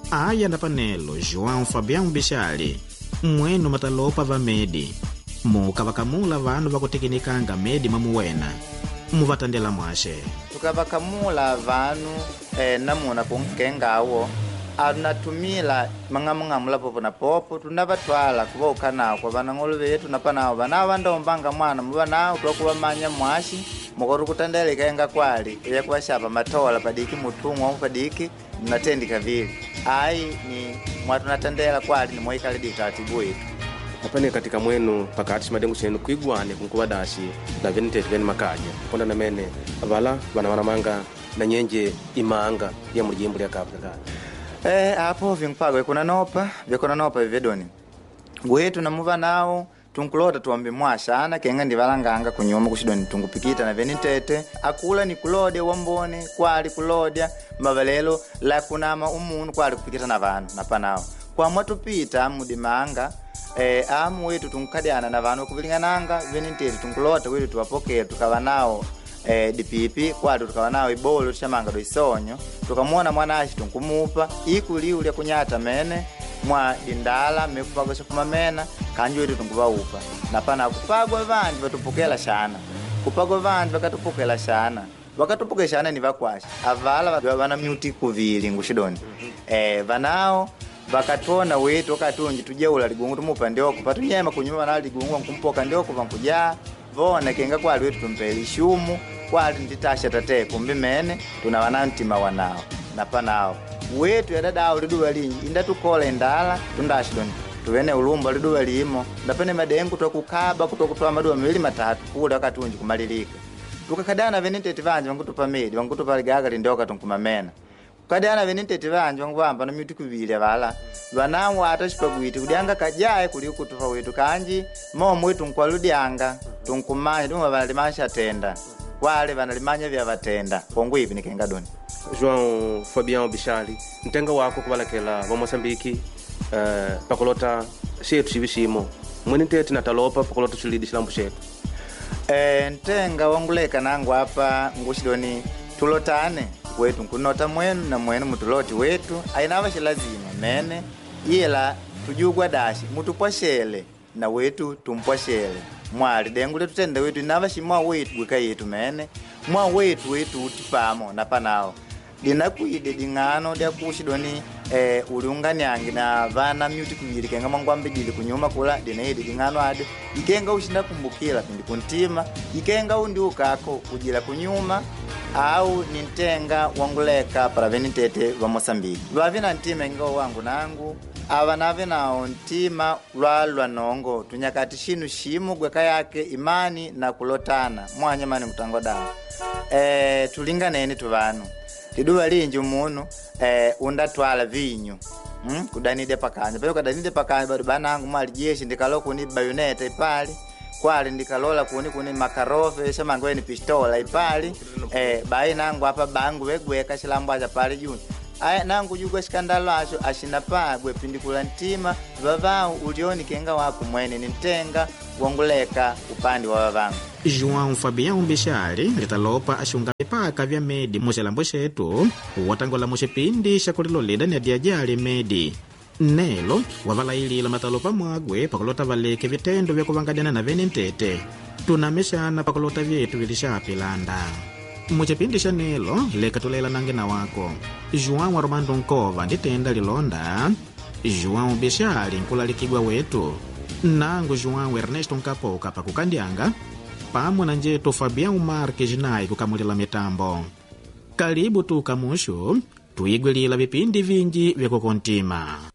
aya na panelo João Fabião Bixali mwenu matalopa va medi mukavakamula vanu vakutekinikanga medi mamuwena muvatandela mwashe tukavakamula vanu namuna kunkengawo anatumila mangamula popo na popo tunavatwala kuvoka nao kwa vanang'olo vetu napanao vanao vandombanga mwana muvanao twakuvamanya mwashi mukori kutandela ikaenga kwali iya kuwashapa matola padiki mutungwa padiki mnatendika vile ai ni mwatu natandela kwali ni mwaikale ditaratibu wetu apane katika mwenu pakati madengu chenu kuigwane kunkuwa dashi na venitete veni makaja konda na mene avala vana manga na nyenje imanga ya mujimbu ya kapta hapo vinkupagwe kuna nopa vivedoni gwetu na muva nao tunkulota tuambi mwashana kenga ndivalanganga kunyuma kushidoni tungupikita na venitete akula ni kulode wambone kwali kulodya mavalelo la kunama umunu kwali kupikita na vanu napanao kwa mwatupita mudimanga amu wetu tunkadiana na vanu kuvilingananga venitete tunkulota wetu tuwapokea tukawa nao dipipi kwali tukawa nao ibolo tushamanga do isonyo tukamwona mwanashi tunkumupa ikuliulya kunyata mene mwa dindala mekupagwa kumamena kanji wetu tunkuvaupa napana kupagwa vanji vatupokela shana kupagwa vanji vakatupokela shana vakatupokela shana ni vakwashi avala vana myuti kuvili ngushidoni vanao vakatona wetu wakatunji tujeula ligungu tumupa ndioko patunyema kunyuma vanao ligungu nkumpoka ndioko vankuja vona kenga kwali wetu tumpeli shumu kwali nditasha tate kumbi mene tunawana ntima wanao napanao wetu ya dadao liduwa linji inda tukola indala tundashidoni tuwene ulumba liduwa limo ndapene madengu tukukaba kutokutoa maduwa mawili matatu kule wakatunji kumalilika tukakadana venitete vanji vangutupa medi vangutupa ligaga lindoka tunkumamena kukadana venitete vanji vanguvamba na myuti kuvili avala vanamu atashipagwiti kudianga kajaye kuli kutupa wetu kanji momu wetu nkwaludianga tunkumanya tuma vanalimasha tenda wale vanalimanya vya vatenda kongo ivi nikenga doni João Fabião Bixali ntenga wako kubalakela wa Mozambique pakolota shetu shivishimo mwini tete natalopa pakolota chulidi shilambu shetu ntenga wanguleka nangu hapa ngushidoni tulotane wetu nkunota mwenu na mwenu mutuloti wetu ainava shilazima mene ila tujugwa dashi mutupwashele na wetu tumpwashele mwali dengu letu tende wetu inava shimwa wetu gweka yetu mene mwa wetu utipamo napanao dinakuide dingano dia kushidoni uliunganyangi na vana myuti kuvili kenga mangwambe dili kunyuma kula dinaide dingano ade ikenga ushinda kumbukila pindi kuntima ikenga undi ukako ujila kunyuma au nintenga wanguleka para venitete wa Mozambique vavina ntima ingo wangu nangu avanave nao ntima lwalwa nongo tunyakati shinu shimu gweka yake imani na kulotana mwanyamani kutango dawa tulinganeni tuvanu tiduwa linji umunu undatwala vinyu kudanide pakanya payo kadanide pakanya bado banangu mali jeshi ndikalo kuni bayoneta ipali kwali ndikalola kuni makarofe shamango ni pistola ipali bai nangu hapa bangu wegweka shilambo aja pali juni aya nangu yugo skandalo asho ashinapa gwepindikula ntima vavao ulioni kenga wako mwene nintenga wanguleka upande wa vavangu João Fabião Bixali litalopa ashunga mipaka vya medi mushilambo shetu watangola mushipindi shakuliloleda ni adiajali medi nelo wavalailila matalopa mwagwe pakulota valeke vitendo vya kuvangadiana na venitete tunameshana pakulota vyetu vilishapilanda muchipindi cha nelo leka tulela nange na wako João Armando Nkova nditenda lilonda João Bixali nkulalikigwa wetu nangu João Ernesto Nkapoka pakukandyanga pamwe na njeto Fabião Marques naye kukamulila mitambo karibu tukamushu tuigwelila vipindi vinji vya kukontima.